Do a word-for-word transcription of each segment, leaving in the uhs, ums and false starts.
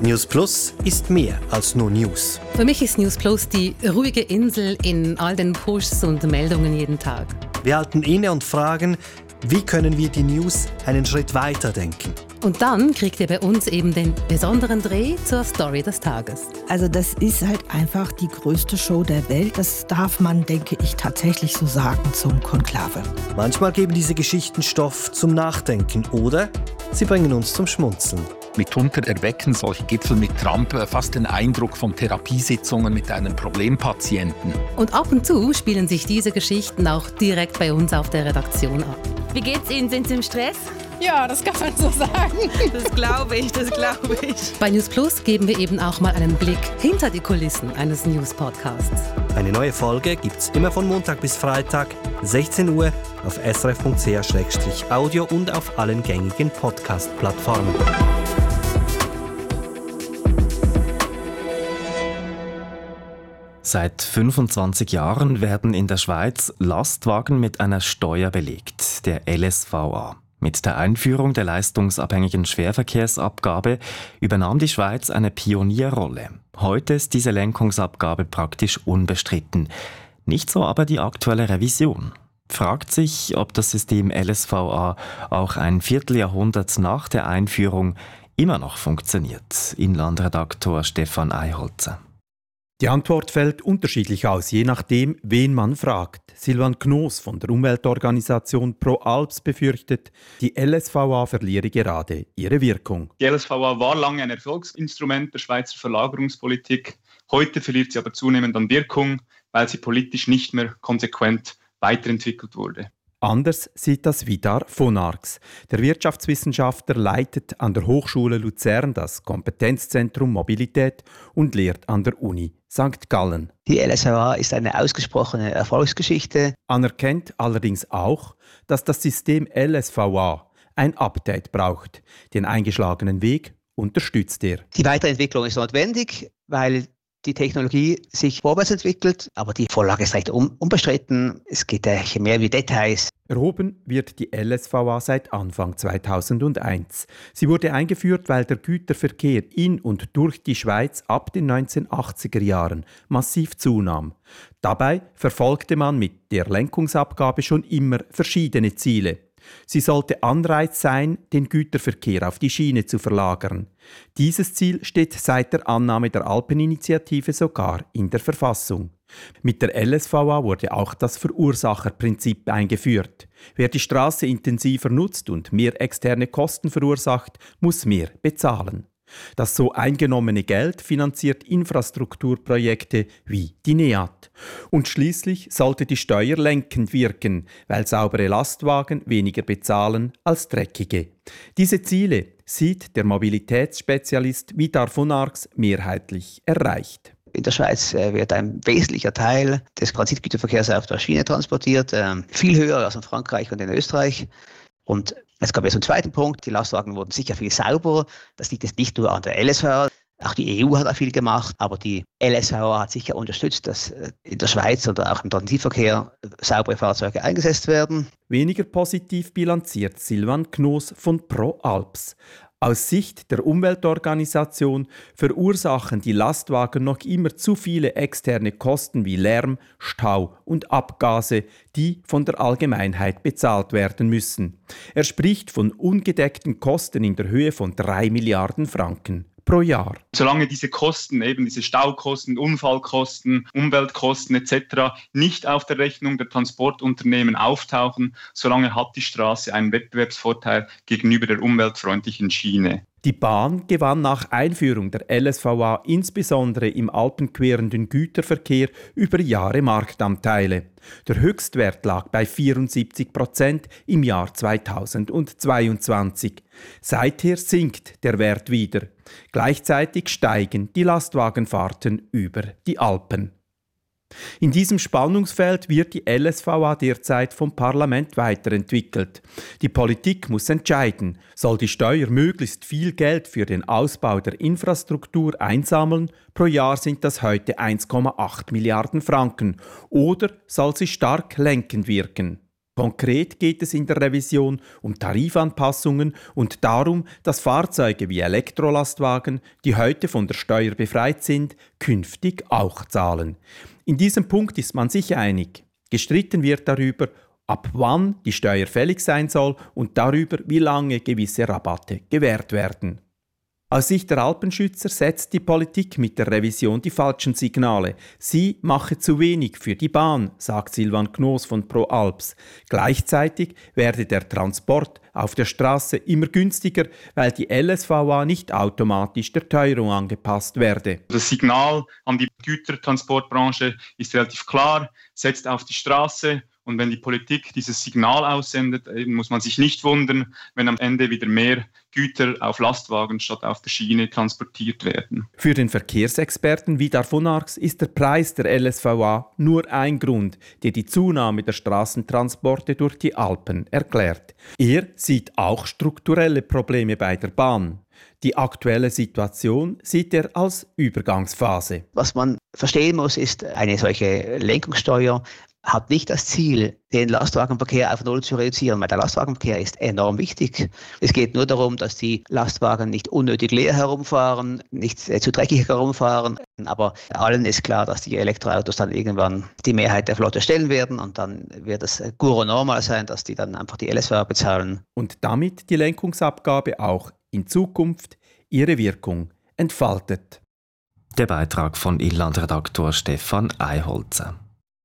News Plus ist mehr als nur News. Für mich ist News Plus die ruhige Insel in all den Pushs und Meldungen jeden Tag. Wir halten inne und fragen, wie können wir die News einen Schritt weiter denken? Und dann kriegt ihr bei uns eben den besonderen Dreh zur Story des Tages. Also das ist halt einfach die größte Show der Welt. Das darf man, denke ich, tatsächlich so sagen zum Konklave. Manchmal geben diese Geschichten Stoff zum Nachdenken oder sie bringen uns zum Schmunzeln. Mitunter erwecken solche Gipfel mit Trump fast den Eindruck von Therapiesitzungen mit einem Problempatienten. Und ab und zu spielen sich diese Geschichten auch direkt bei uns auf der Redaktion ab. Wie geht's Ihnen? Sind Sie im Stress? Ja, das kann man so sagen. Das glaube ich, das glaube ich. Bei News Plus geben wir eben auch mal einen Blick hinter die Kulissen eines News-Podcasts. Eine neue Folge gibt's immer von Montag bis Freitag, sechzehn Uhr, auf s r f punkt c h slash audio und auf allen gängigen Podcast-Plattformen. Seit fünfundzwanzig Jahren werden in der Schweiz Lastwagen mit einer Steuer belegt, der L S V A. Mit der Einführung der leistungsabhängigen Schwerverkehrsabgabe übernahm die Schweiz eine Pionierrolle. Heute ist diese Lenkungsabgabe praktisch unbestritten. Nicht so aber die aktuelle Revision. Fragt sich, ob das System L S V A auch ein Vierteljahrhundert nach der Einführung immer noch funktioniert. Inlandredaktor Stefan Eiholzer. Die Antwort fällt unterschiedlich aus, je nachdem, wen man fragt. Silvan Knoos von der Umweltorganisation Pro Alps befürchtet, die L S V A verliere gerade ihre Wirkung. Die L S V A war lange ein Erfolgsinstrument der Schweizer Verlagerungspolitik. Heute verliert sie aber zunehmend an Wirkung, weil sie politisch nicht mehr konsequent weiterentwickelt wurde. Anders sieht das Vidar von Arx. Der Wirtschaftswissenschaftler leitet an der Hochschule Luzern das Kompetenzzentrum Mobilität und lehrt an der Uni Sankt Gallen. Die L S V A ist eine ausgesprochene Erfolgsgeschichte. Anerkennt allerdings auch, dass das System L S V A ein Update braucht. Den eingeschlagenen Weg unterstützt er. Die Weiterentwicklung ist notwendig, weil die Technologie sich vorwärts entwickelt, aber die Vorlage ist recht un- unbestritten. Es geht ja mehr wie Details. Erhoben wird die L S V A seit Anfang zweitausendeins. Sie wurde eingeführt, weil der Güterverkehr in und durch die Schweiz ab den neunzehnhundertachtziger Jahren massiv zunahm. Dabei verfolgte man mit der Lenkungsabgabe schon immer verschiedene Ziele. Sie sollte Anreiz sein, den Güterverkehr auf die Schiene zu verlagern. Dieses Ziel steht seit der Annahme der Alpeninitiative sogar in der Verfassung. Mit der L S V A wurde auch das Verursacherprinzip eingeführt. Wer die Straße intensiver nutzt und mehr externe Kosten verursacht, muss mehr bezahlen. Das so eingenommene Geld finanziert Infrastrukturprojekte wie die NEAT. Und schließlich sollte die Steuer lenkend wirken, weil saubere Lastwagen weniger bezahlen als dreckige. Diese Ziele sieht der Mobilitätsspezialist Vidar von Arx mehrheitlich erreicht. In der Schweiz wird ein wesentlicher Teil des Transitgüterverkehrs auf der Schiene transportiert, viel höher als in Frankreich und in Österreich. Und es gab jetzt einen zweiten Punkt, die Lastwagen wurden sicher viel sauberer. Das liegt jetzt nicht nur an der L S V A, auch die E U hat auch viel gemacht, aber die L S V A hat sicher unterstützt, dass in der Schweiz oder auch im Transitverkehr saubere Fahrzeuge eingesetzt werden. Weniger positiv bilanziert Silvan Knoos von Pro Alps. Aus Sicht der Umweltorganisation verursachen die Lastwagen noch immer zu viele externe Kosten wie Lärm, Stau und Abgase, die von der Allgemeinheit bezahlt werden müssen. Er spricht von ungedeckten Kosten in der Höhe von drei Milliarden Franken pro Jahr. Solange diese Kosten, eben diese Staukosten, Unfallkosten, Umweltkosten et cetera nicht auf der Rechnung der Transportunternehmen auftauchen, solange hat die Straße einen Wettbewerbsvorteil gegenüber der umweltfreundlichen Schiene. Die Bahn gewann nach Einführung der L S V A insbesondere im alpenquerenden Güterverkehr über Jahre Marktanteile. Der Höchstwert lag bei vierundsiebzig Prozent im Jahr zweitausendzweiundzwanzig. Seither sinkt der Wert wieder. Gleichzeitig steigen die Lastwagenfahrten über die Alpen. In diesem Spannungsfeld wird die L S V A derzeit vom Parlament weiterentwickelt. Die Politik muss entscheiden, soll die Steuer möglichst viel Geld für den Ausbau der Infrastruktur einsammeln, pro Jahr sind das heute eins Komma acht Milliarden Franken, oder soll sie stark lenkend wirken? Konkret geht es in der Revision um Tarifanpassungen und darum, dass Fahrzeuge wie Elektrolastwagen, die heute von der Steuer befreit sind, künftig auch zahlen. In diesem Punkt ist man sich einig. Gestritten wird darüber, ab wann die Steuer fällig sein soll und darüber, wie lange gewisse Rabatte gewährt werden. Aus Sicht der Alpenschützer setzt die Politik mit der Revision die falschen Signale. Sie mache zu wenig für die Bahn, sagt Silvan Knoos von ProAlps. Gleichzeitig werde der Transport auf der Straße immer günstiger, weil die L S V A nicht automatisch der Teuerung angepasst werde. Das Signal an die Gütertransportbranche ist relativ klar, setzt auf die Straße. Und wenn die Politik dieses Signal aussendet, muss man sich nicht wundern, wenn am Ende wieder mehr Güter auf Lastwagen statt auf der Schiene transportiert werden. Für den Verkehrsexperten Vidar von Arx ist der Preis der L S V A nur ein Grund, der die Zunahme der Straßentransporte durch die Alpen erklärt. Er sieht auch strukturelle Probleme bei der Bahn. Die aktuelle Situation sieht er als Übergangsphase. Was man verstehen muss, ist, eine solche Lenkungssteuer hat nicht das Ziel, den Lastwagenverkehr auf Null zu reduzieren, weil der Lastwagenverkehr ist enorm wichtig. Es geht nur darum, dass die Lastwagen nicht unnötig leer herumfahren, nicht äh, zu dreckig herumfahren. Aber allen ist klar, dass die Elektroautos dann irgendwann die Mehrheit der Flotte stellen werden und dann wird es guro normal sein, dass die dann einfach die L S V A bezahlen. Und damit die Lenkungsabgabe auch in Zukunft ihre Wirkung entfaltet. Der Beitrag von Inlandredaktor Stefan Eiholzer.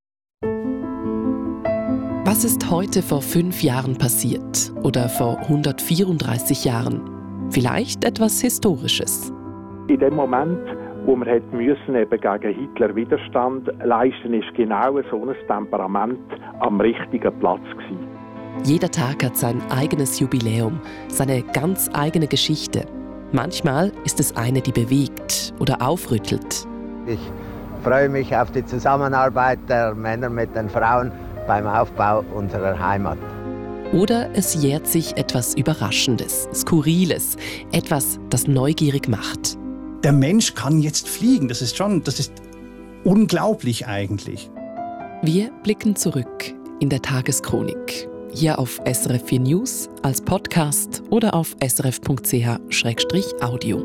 Was ist heute vor fünf Jahren passiert oder vor hundertvierunddreißig Jahren? Vielleicht etwas Historisches. In dem Moment, wo man hätte müssen, eben gegen Hitler Widerstand leisten, ist genau so ein Temperament am richtigen Platz gewesen. Jeder Tag hat sein eigenes Jubiläum, seine ganz eigene Geschichte. Manchmal ist es eine, die bewegt oder aufrüttelt. Ich freue mich auf die Zusammenarbeit der Männer mit den Frauen beim Aufbau unserer Heimat. Oder es jährt sich etwas Überraschendes, Skurriles, etwas, das neugierig macht. Der Mensch kann jetzt fliegen, das ist schon, das ist unglaublich eigentlich. Wir blicken zurück in der Tageschronik. Hier auf S R F vier News, als Podcast oder auf s r f punkt c h schrägstrich audio.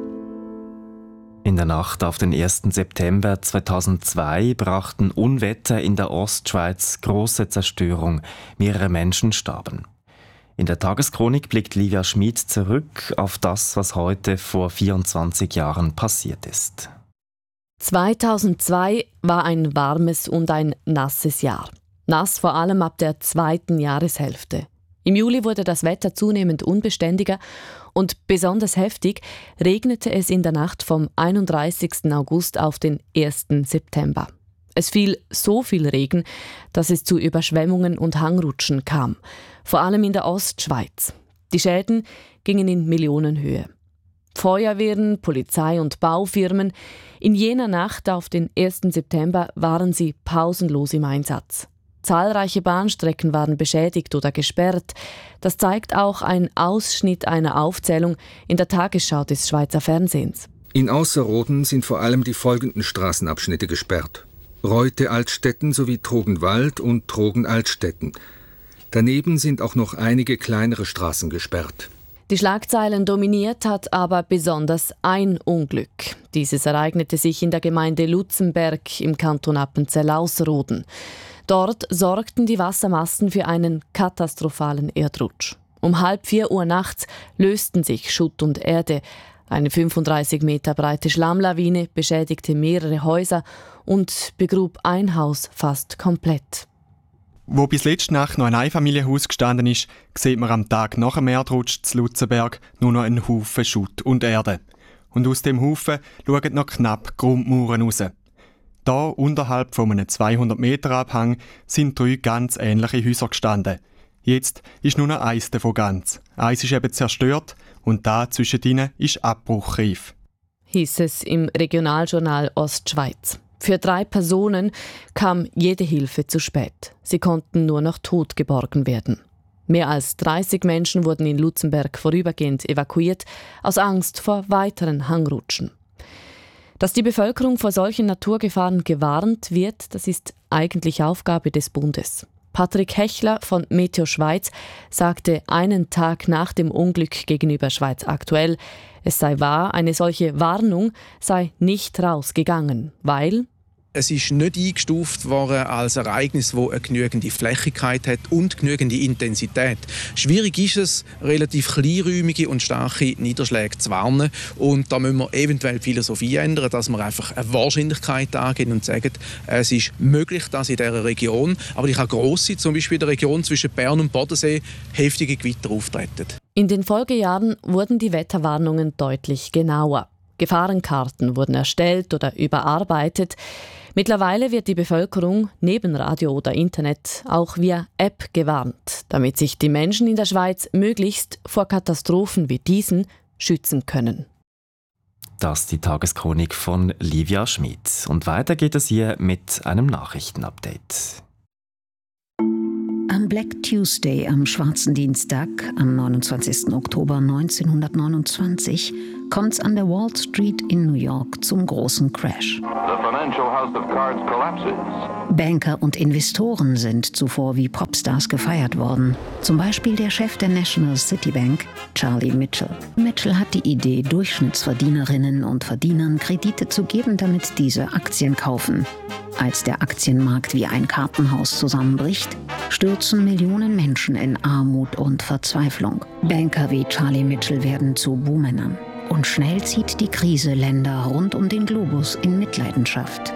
In der Nacht auf den ersten September zweitausendzwei brachten Unwetter in der Ostschweiz große Zerstörung. Mehrere Menschen starben. In der Tageschronik blickt Livia Schmid zurück auf das, was heute vor vierundzwanzig Jahren passiert ist. zweitausendzwei war ein warmes und ein nasses Jahr. Nass vor allem ab der zweiten Jahreshälfte. Im Juli wurde das Wetter zunehmend unbeständiger und besonders heftig regnete es in der Nacht vom einunddreißigsten August auf den ersten September. Es fiel so viel Regen, dass es zu Überschwemmungen und Hangrutschen kam, vor allem in der Ostschweiz. Die Schäden gingen in Millionenhöhe. Feuerwehren, Polizei und Baufirmen, in jener Nacht auf den ersten September waren sie pausenlos im Einsatz. Zahlreiche Bahnstrecken waren beschädigt oder gesperrt. Das zeigt auch ein Ausschnitt einer Aufzählung in der Tagesschau des Schweizer Fernsehens. In Ausserrhoden sind vor allem die folgenden Straßenabschnitte gesperrt: Reute-Altstetten sowie Trogenwald und Trogen-Altstetten. Daneben sind auch noch einige kleinere Straßen gesperrt. Die Schlagzeilen dominiert hat aber besonders ein Unglück. Dieses ereignete sich in der Gemeinde Lutzenberg im Kanton Appenzell-Ausserrhoden. Dort sorgten die Wassermassen für einen katastrophalen Erdrutsch. Um halb vier Uhr nachts lösten sich Schutt und Erde. Eine fünfunddreißig Meter breite Schlammlawine beschädigte mehrere Häuser und begrub ein Haus fast komplett. Wo bis letzte Nacht noch ein Einfamilienhaus gestanden ist, sieht man am Tag nach dem Erdrutsch zu Lutzenberg nur noch einen Haufen Schutt und Erde. Und aus dem Haufen schauen noch knapp Grundmauern raus. Da unterhalb von einem zweihundert Meter Abhang sind drei ganz ähnliche Häuser gestanden. Jetzt ist nur noch eins davon ganz. Eins ist eben zerstört und da zwischen ihnen ist abbruchreif. Hieß es im Regionaljournal Ostschweiz. Für drei Personen kam jede Hilfe zu spät. Sie konnten nur noch tot geborgen werden. Mehr als dreißig Menschen wurden in Lutzenberg vorübergehend evakuiert, aus Angst vor weiteren Hangrutschen. Dass die Bevölkerung vor solchen Naturgefahren gewarnt wird, das ist eigentlich Aufgabe des Bundes. Patrick Hechler von Meteo Schweiz sagte einen Tag nach dem Unglück gegenüber Schweiz aktuell, es sei wahr, eine solche Warnung sei nicht rausgegangen, weil es ist nicht eingestuft worden als Ereignis, das eine genügende Flächigkeit hat und genügende Intensität. Schwierig ist es, relativ kleinräumige und starke Niederschläge zu warnen. Und da müssen wir eventuell die Philosophie ändern, dass wir einfach eine Wahrscheinlichkeit angeben und sagen, es ist möglich, dass in dieser Region, aber die kann gross sein, zum Beispiel in der Region zwischen Bern und Bodensee, heftige Gewitter auftreten. In den Folgejahren wurden die Wetterwarnungen deutlich genauer. Gefahrenkarten wurden erstellt oder überarbeitet. Mittlerweile wird die Bevölkerung neben Radio oder Internet auch via App gewarnt, damit sich die Menschen in der Schweiz möglichst vor Katastrophen wie diesen schützen können. Das ist die Tageschronik von Livia Schmid. Und weiter geht es hier mit einem Nachrichtenupdate. Am Black Tuesday, am Schwarzen Dienstag, am neunundzwanzigsten Oktober neunzehnhundertneunundzwanzig, kommt es an der Wall Street in New York zum großen Crash. Banker und Investoren sind zuvor wie Popstars gefeiert worden. Zum Beispiel der Chef der National City Bank, Charlie Mitchell. Mitchell hat die Idee, Durchschnittsverdienerinnen und Verdienern Kredite zu geben, damit diese Aktien kaufen. Als der Aktienmarkt wie ein Kartenhaus zusammenbricht, stürzen Millionen Menschen in Armut und Verzweiflung. Banker wie Charlie Mitchell werden zu Buhmännern. Und schnell zieht die Krise Länder rund um den Globus in Mitleidenschaft.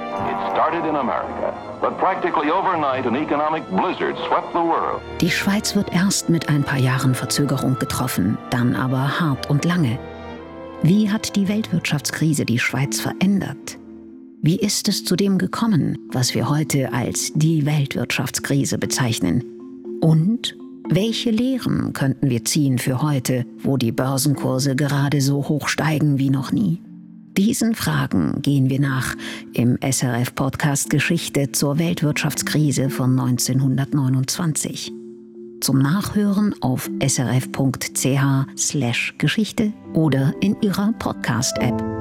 Die Schweiz wird erst mit ein paar Jahren Verzögerung getroffen, dann aber hart und lange. Wie hat die Weltwirtschaftskrise die Schweiz verändert? Wie ist es zu dem gekommen, was wir heute als die Weltwirtschaftskrise bezeichnen? Und welche Lehren könnten wir ziehen für heute, wo die Börsenkurse gerade so hoch steigen wie noch nie? Diesen Fragen gehen wir nach im S R F-Podcast Geschichte zur Weltwirtschaftskrise von neunzehnhundertneunundzwanzig. Zum Nachhören auf srf punkt ch slash Geschichte oder in Ihrer Podcast-App.